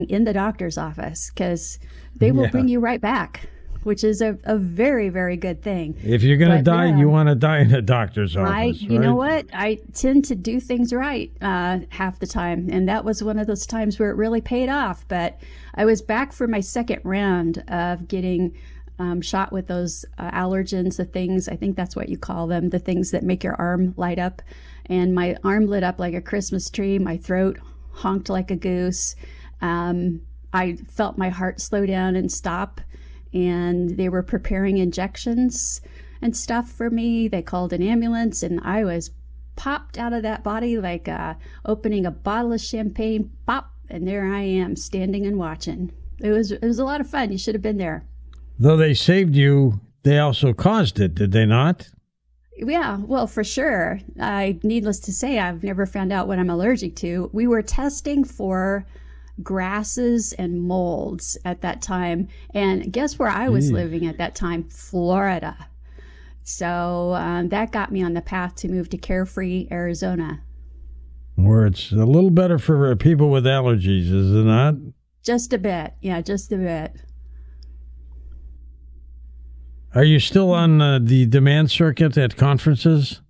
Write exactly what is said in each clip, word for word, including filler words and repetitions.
in the doctor's office because they will Yeah. bring you right back, which is a, a very, very good thing. If you're going to But die, yeah, you want to die in a doctor's I, office, you know right? what? I tend to do things right uh, half the time. And that was one of those times where it really paid off. But I was back for my second round of getting um, shot with those uh, allergens, the things, I think that's what you call them, the things that make your arm light up. And my arm lit up like a Christmas tree. My throat honked like a goose. Um, I felt my heart slow down and stop. And they were preparing injections and stuff for me. They called an ambulance, and I was popped out of that body like uh, opening a bottle of champagne, pop, and there I am standing and watching. It was it was a lot of fun. You should have been there. Though they saved you, they also caused it, did they not? Yeah, well, for sure. I needless to say, I've never found out what I'm allergic to. We were testing for grasses and molds at that time, and guess where I was Gee. living at that time? Florida. So um, that got me on the path to move to Carefree, Arizona. Where it's a little better for people with allergies, is it not? Just a bit. Yeah, just a bit. Are you still on uh, the demand circuit at conferences?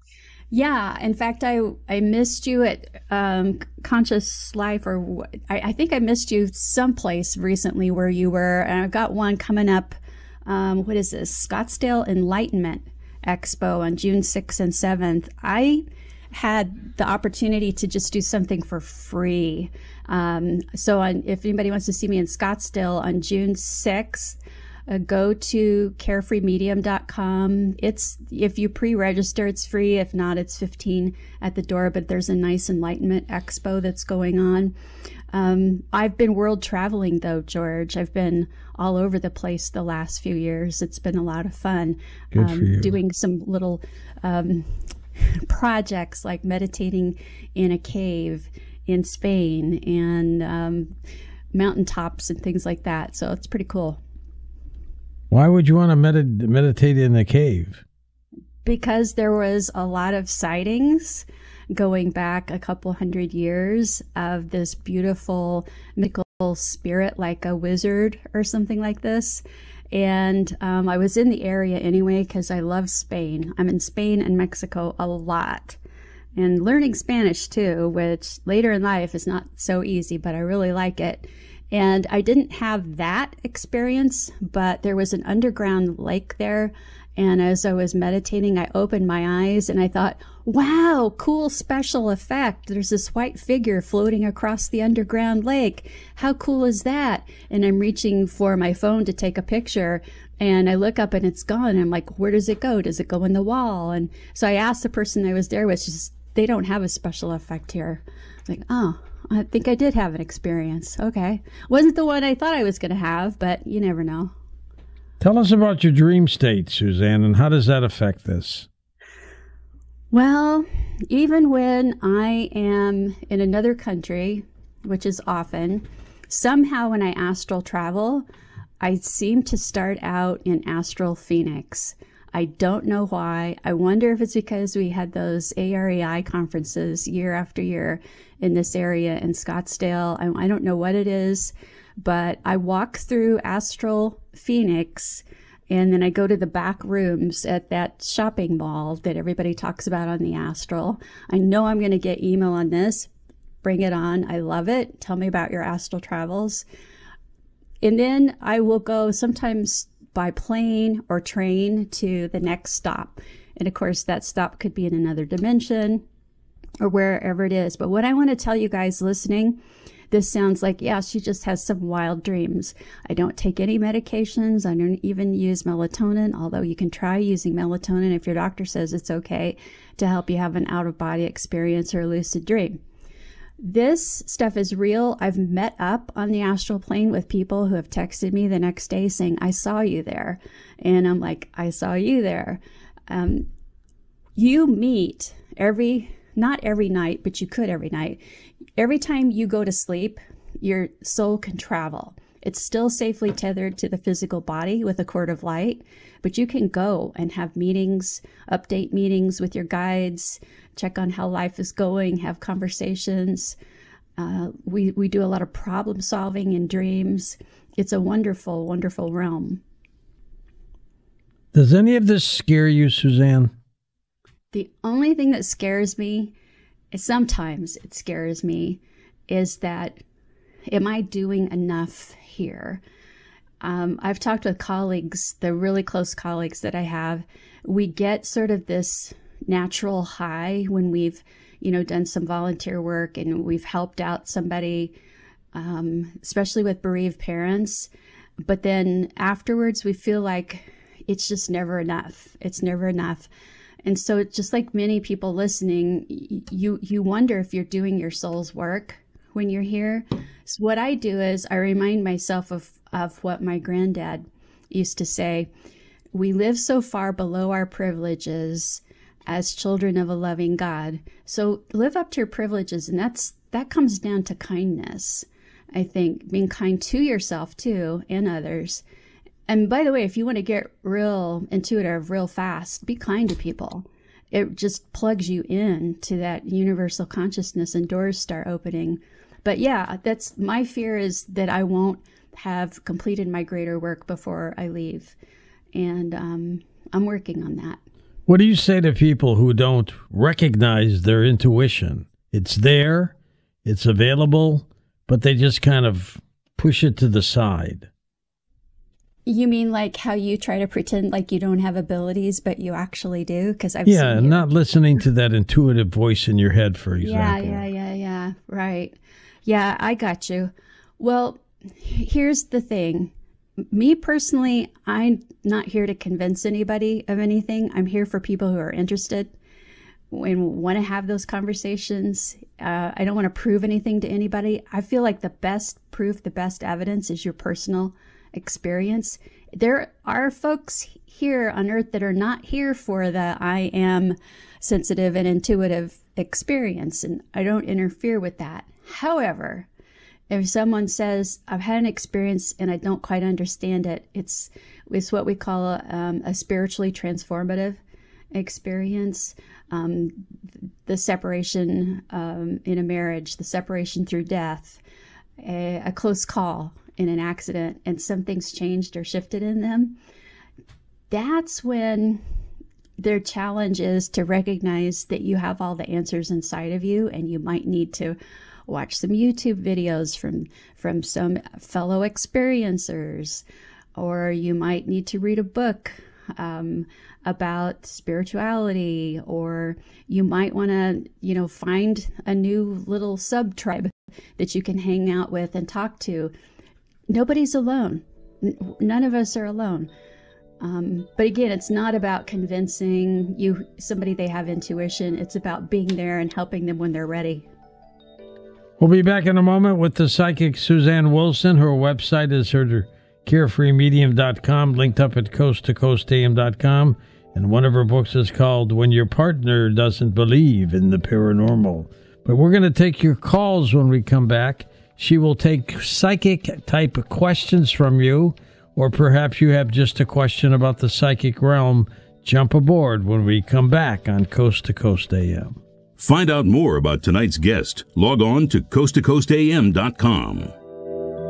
Yeah, in fact, I I missed you at um, Conscious Life, or wh- I, I think I missed you someplace recently where you were, and I've got one coming up. Um, what is this? Scottsdale Enlightenment Expo on June sixth and seventh. I had the opportunity to just do something for free. Um, so on, if anybody wants to see me in Scottsdale on June sixth, Uh, go to carefree medium dot com. It's, if you pre-register, it's free. If not, it's fifteen at the door, but there's a nice enlightenment expo that's going on. Um, I've been world traveling though, George. I've been all over the place the last few years. It's been a lot of fun. Good for you. Doing some little um, projects like meditating in a cave in Spain and um, mountaintops and things like that. So it's pretty cool. Why would you want to med- meditate in a cave? Because there was a lot of sightings going back a couple hundred years of this beautiful mythical spirit like a wizard or something like this. And um, I was in the area anyway because I love Spain. I'm in Spain and Mexico a lot. And learning Spanish too, which later in life is not so easy, but I really like it. And I didn't have that experience, but there was an underground lake there. And as I was meditating, I opened my eyes and I thought, wow, cool special effect. There's this white figure floating across the underground lake. How cool is that? And I'm reaching for my phone to take a picture. And I look up and it's gone. I'm like, where does it go? Does it go in the wall? And so I asked the person I was there with, just, they don't have a special effect here. I was like, oh. I think I did have an experience. Okay. Wasn't the one I thought I was going to have, but you never know. Tell us about your dream state, Suzanne, and how does that affect this? Well, even when I am in another country, which is often, somehow when I astral travel, I seem to start out in astral phoenix. I don't know why. I wonder if it's because we had those A R E I conferences year after year in this area in Scottsdale. I, I don't know what it is, but I walk through astral phoenix and then I go to the back rooms at that shopping mall that everybody talks about on the astral. I know I'm going to get email on this. Bring it on. I love it. Tell me about your astral travels. And then I will go sometimes by plane or train to the next stop. And of course, that stop could be in another dimension or wherever it is. But what I want to tell you guys listening, this sounds like, yeah, she just has some wild dreams. I don't take any medications. I don't even use melatonin, although you can try using melatonin if your doctor says it's okay to help you have an out-of-body experience or a lucid dream. This stuff is real. I've met up on the astral plane with people who have texted me the next day saying, I saw you there. And I'm like, I saw you there. Um, you meet every, not every night, but you could every night. Every time you go to sleep, your soul can travel. It's still safely tethered to the physical body with a cord of light, but you can go and have meetings, update meetings with your guides, check on how life is going, have conversations. Uh, we, we do a lot of problem solving in dreams. It's a wonderful, wonderful realm. Does any of this scare you, Suzanne? The only thing that scares me, sometimes it scares me, is that, am I doing enough here? Um, I've talked with colleagues, the really close colleagues that I have. We get sort of this natural high when we've, you know, done some volunteer work and we've helped out somebody, um, especially with bereaved parents. But then afterwards, we feel like it's just never enough. It's never enough. And so just like many people listening, you, you wonder if you're doing your soul's work when you're here. So what I do is I remind myself of, of what my granddad used to say. We live so far below our privileges as children of a loving God. So live up to your privileges. And that's, that comes down to kindness. I think being kind to yourself too and others. And by the way, if you want to get real intuitive real fast, be kind to people. It just plugs you in to that universal consciousness and doors start opening. But yeah, that's my fear, is that I won't have completed my greater work before I leave. And um, I'm working on that. What do you say to people who don't recognize their intuition? It's there, it's available, but they just kind of push it to the side. You mean like how you try to pretend like you don't have abilities, but you actually do? Because I've yeah, seen you. Not listening to that intuitive voice in your head, for example. Yeah, yeah, yeah, yeah. Right. Yeah, I got you. Well, here's the thing. Me personally, I'm not here to convince anybody of anything. I'm here for people who are interested and want to have those conversations. Uh, I don't want to prove anything to anybody. I feel like the best proof, the best evidence is your personal experience. There are folks here on earth that are not here for the I am sensitive and intuitive experience, and I don't interfere with that. However, if someone says, I've had an experience and I don't quite understand it, it's, it's what we call a, um, a spiritually transformative experience. Um, the separation um, in a marriage, the separation through death, a, a close call in an accident, and something's changed or shifted in them. That's when their challenge is to recognize that you have all the answers inside of you, and you might need to watch some YouTube videos from, from some fellow experiencers, or you might need to read a book um, about spirituality, or you might want to, you know, find a new little sub-tribe that you can hang out with and talk to. Nobody's alone. None of us are alone. Um, but again, it's not about convincing you somebody they have intuition. It's about being there and helping them when they're ready. We'll be back in a moment with the psychic Suzanne Wilson. Her website is her carefree medium dot com, linked up at coast to coast a m dot com. And one of her books is called When Your Partner Doesn't Believe in the Paranormal. But we're going to take your calls when we come back. She will take psychic-type questions from you, or perhaps you have just a question about the psychic realm. Jump aboard when we come back on Coast to Coast A M. Find out more about tonight's guest. Log on to coast to coast a m dot com.